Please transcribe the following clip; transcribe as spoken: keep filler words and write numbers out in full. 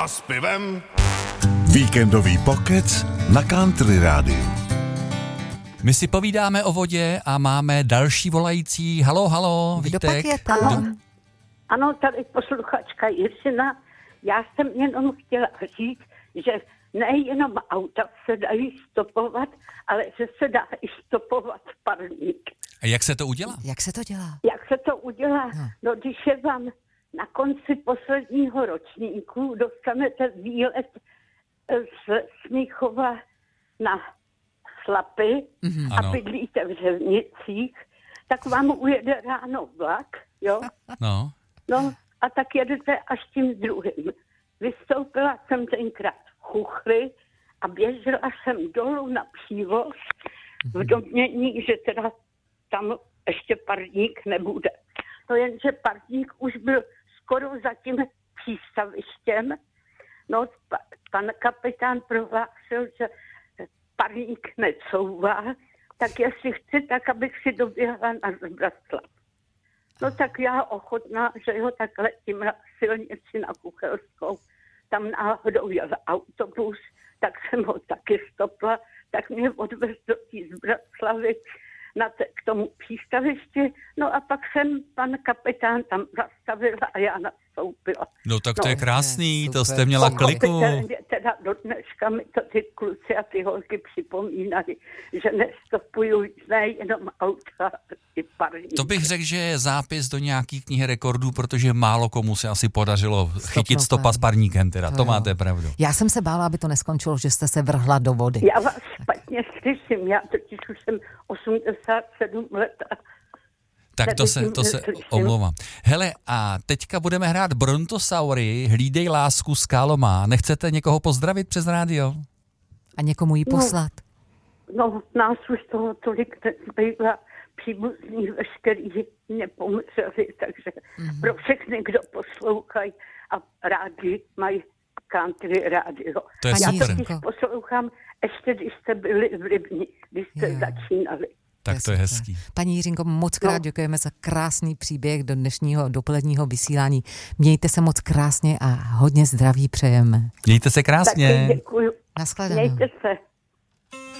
Piva s pivem. Víkendový pokec na Country Rádiu. My si povídáme o vodě a máme další volající. Halo, halo, Kdo Vítek. pak je tam? Kdo? Ano, tady posluchačka Jiřina. Já jsem jenom chtěla říct, že nejenom auta se dají stopovat, ale že se dá i stopovat parník. A jak se to udělá? Jak se to dělá? Jak se to udělá? No. No, když je vám na konci posledního ročníku, dostanete výlet z Smíchova na Slapy Mhm. a Ano. bydlíte v Řevnicích, tak vám ujede ráno vlak, jo? No, No a tak jedete až tím druhým. Vystoupila jsem tenkrát v Chuchli a běžela jsem dolů na Přívoz v domnění, že teda tam ještě parník nebude. No jenže parník už byl skoro za tím přístavištěm. No pa, pan kapitán prohlásil, že parník necouvá, tak jestli chci, tak abych si doběhla na Zbraslav. No tak já ochotná, že ho tak letím na silnici na Kuchelskou. Tam náhodou jel autobus, tak jsem ho taky stopla, tak mě odvez do té Zbraslavy na te, k tomu přístavišti. No a pak jsem pan kapitán tam zastavila a já nastoupila. no tak to No, je krásný, super. to jste měla kliku. Pochopitelně teda do dneška mi to ty kluci a ty holky připomínají, že nestopuju nejenom auta, i parní. To bych řekl, že je zápis do nějaký knihy rekordů, protože málo komu se asi podařilo chytit stopa s parníkem, teda, to jo. máte pravdu. Já jsem se bála, aby to neskončilo, že jste se vrhla do vody. Já vás špatně slyším, já totiž už jsem osmdesát sedm let a Tak to se, to se omlouvám. Hele, a teďka budeme hrát Brontosaury, Hlídej lásku, Skálo má. Nechcete někoho pozdravit přes rádio? A někomu ji poslat. no, nás už toho tolik nezbývá, příbuzní veškerý nepomřeli, takže mm-hmm. pro všechny, kdo poslouchají a rádi mají country rádio. To je Já super. totiž poslouchám ještě, když jste byli v Libni, když jste Jo. začínali. Tak to je super. hezký. Paní Jiřinko, moc krát No. děkujeme za krásný příběh do dnešního dopoledního vysílání. Mějte se moc krásně a hodně zdraví přejeme. Mějte se krásně. Taky děkuju. Naschledanou. Mějte se.